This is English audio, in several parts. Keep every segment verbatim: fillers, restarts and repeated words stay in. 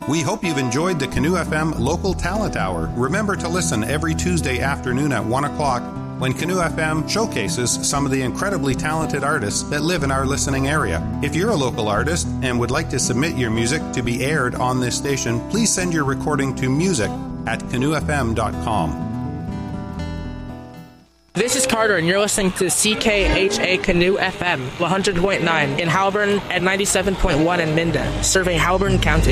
We hope you've enjoyed the Canoe F M Local Talent Hour. Remember to listen every Tuesday afternoon at one o'clock when Canoe F M showcases some of the incredibly talented artists that live in our listening area. If you're a local artist and would like to submit your music to be aired on this station, please send your recording to music at canoe f m dot com. This is Carter, and you're listening to C K H A Canoe F M, one hundred point nine in Haliburton and ninety-seven point one in Minden, serving Haliburton County.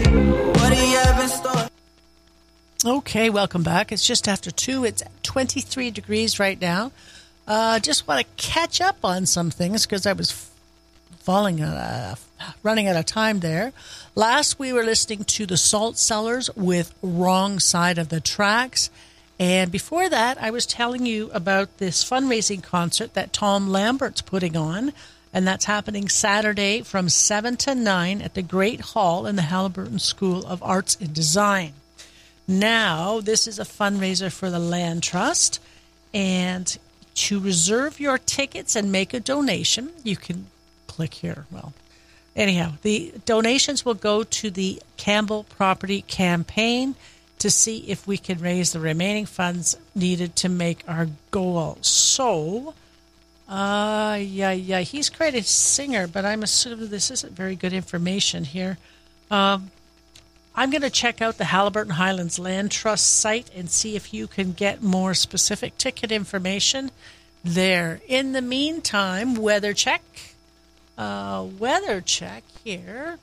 Okay, welcome back. It's just after two. It's twenty-three degrees right now. Uh, just want to catch up on some things because I was falling, uh, running out of time there. Last, we were listening to the Salt Cellars with Wrong Side of the Tracks. And before that, I was telling you about this fundraising concert that Tom Lambert's putting on, and that's happening Saturday from seven to nine at the Great Hall in the Haliburton School of Arts and Design. Now, this is a fundraiser for the Land Trust, and to reserve your tickets and make a donation, you can click here. Well, anyhow, the donations will go to the Campbell Property Campaign to see if we can raise the remaining funds needed to make our goal. So, uh, yeah, yeah, he's quite a singer, but I'm assuming this isn't very good information here. Um, I'm going to check out the Haliburton Highlands Land Trust site and see if you can get more specific ticket information there. In the meantime, weather check. Uh, weather check here.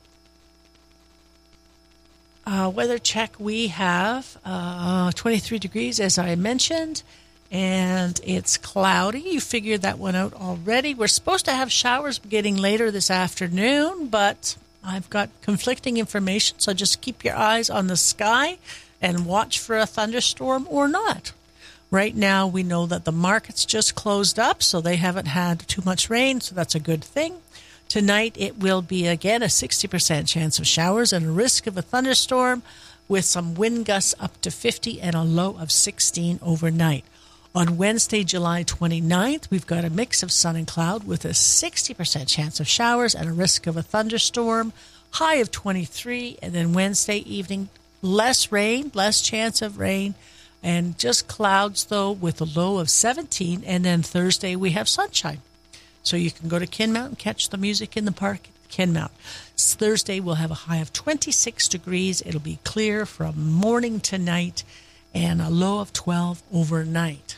Uh, weather check, we have uh, twenty-three degrees, as I mentioned, and it's cloudy. You figured that one out already. We're supposed to have showers beginning later this afternoon, but I've got conflicting information, so just keep your eyes on the sky and watch for a thunderstorm or not. Right now, we know that the markets just closed up, so they haven't had too much rain, so that's a good thing. Tonight, it will be, again, a sixty percent chance of showers and a risk of a thunderstorm with some wind gusts up to fifty and a low of sixteen overnight. On Wednesday, July twenty-ninth, we've got a mix of sun and cloud with a sixty percent chance of showers and a risk of a thunderstorm, high of twenty-three. And then Wednesday evening, less rain, less chance of rain, and just clouds, though, with a low of seventeen. And then Thursday, we have sunshine. So you can go to Kinmount and catch the music in the park at Kinmount. Thursday, we'll have a high of twenty-six degrees. It'll be clear from morning to night and a low of twelve overnight.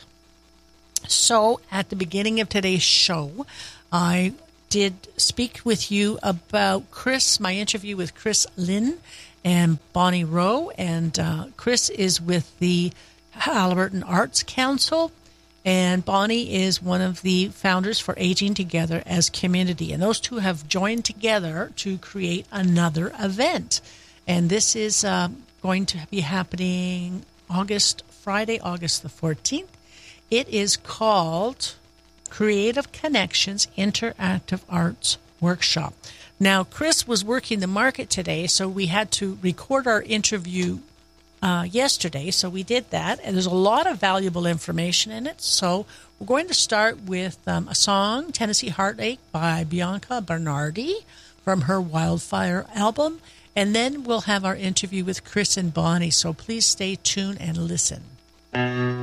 So at the beginning of today's show, I did speak with you about Chris, my interview with Chris Lynn and Bonnie Rowe. And uh, Chris is with the Haliburton Arts Council. And Bonnie is one of the founders for Aging Together as Community. And those two have joined together to create another event. And this is uh, going to be happening August, Friday, August the fourteenth. It is called Creative Connections Interactive Arts Workshop. Now, Chris was working the market today, so we had to record our interview Uh, yesterday, so we did that, and there's a lot of valuable information in it. So we're going to start with um, a song, Tennessee Heartache by Bianca Bernardi from her Wildfire album, and then we'll have our interview with Chris and Bonnie, so please stay tuned and listen.